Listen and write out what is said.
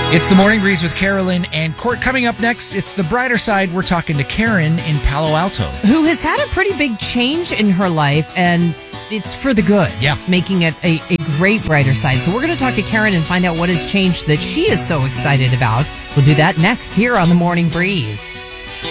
It's the Morning Breeze with Carolyn and Court. Coming up next, it's the brighter side. We're talking to Karen in Palo Alto, who has had a pretty big change in her life, and it's for the good. Yeah. Making it a great brighter side. So we're going to talk to Karen and find out what has changed that she is so excited about. We'll do that next here on the Morning Breeze.